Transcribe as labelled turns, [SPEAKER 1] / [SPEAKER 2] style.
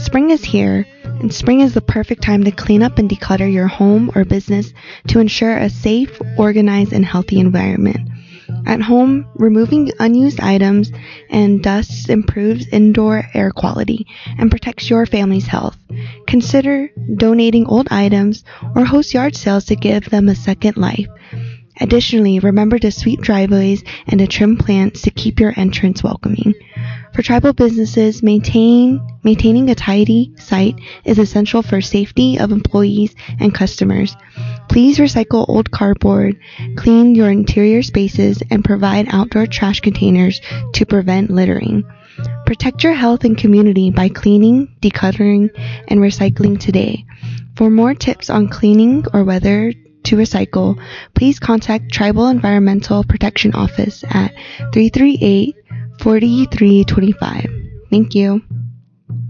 [SPEAKER 1] Spring is here, and spring is the perfect time to clean up and declutter your home or business to ensure a safe, organized, and healthy environment. At home, removing unused items and dust improves indoor air quality and protects your family's health. Consider donating old items or host yard sales to give them a second life. Additionally, remember to sweep driveways and to trim plants to keep your entrance welcoming. For tribal businesses, maintaining a tidy site is essential for safety of employees and customers. Please recycle old cardboard, clean your interior spaces, and provide outdoor trash containers to prevent littering. Protect your health and community by cleaning, decluttering, and recycling today. For more tips on cleaning or whether to recycle, please contact Tribal Environmental Protection Office at 338-4325. Thank you.